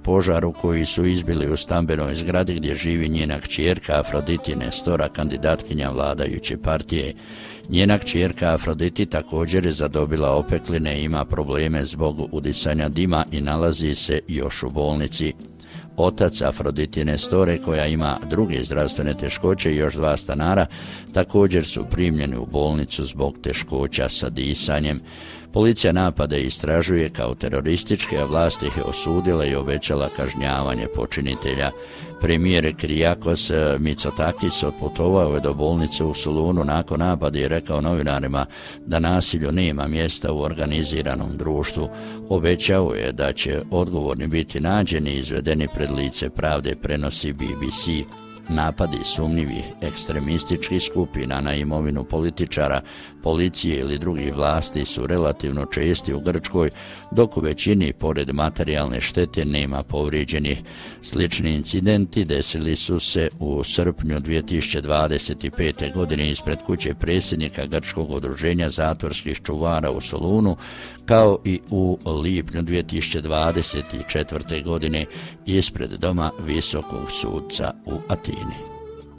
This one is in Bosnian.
požaru koji su izbili u stambenoj zgradi gdje živi njena kćerka Afroditi Nestora, kandidatkinja vladajuće partije. Njena kćerka Afroditi također je zadobila opekline i ima probleme zbog udisanja dima i nalazi se još u bolnici. Otac Afroditi Nestore, koja ima druge zdravstvene teškoće i još 2 stanara, također su primljeni u bolnicu zbog teškoća sa disanjem. Policija napade istražuje kao terorističke, a vlast ih je osudila i obećala kažnjavanje počinitelja. Premijer Kyriakos Mitsotakis otputovao je do bolnice u Solunu nakon napada i rekao novinarima da nasilju nema mjesta u organiziranom društvu. Obećao je da će odgovorni biti nađeni i izvedeni pred lice pravde, prenosi BBC. Napadi sumnjivih ekstremističkih skupina na imovinu političara, policije ili drugih vlasti su relativno česti u Grčkoj, dok u većini, pored materijalne štete, nema povrijeđenih. Slični incidenti desili su se u srpnju 2025. godine ispred kuće predsjednika Grčkog udruženja zatvorskih čuvara u Solunu, kao i u lipnju 2024. godine ispred doma visokog sudca u Atini.